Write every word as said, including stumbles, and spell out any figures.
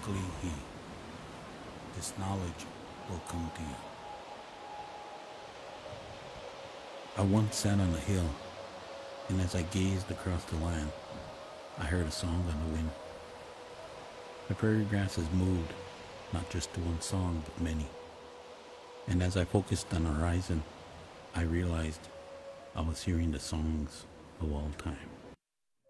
Luckily, He. This knowledge will come to you. I once sat on a hill, and as I gazed across the land, I heard a song on the wind. The prairie grasses moved, not just to one song, but many. And as I focused on the horizon, I realized I was hearing the songs of all time.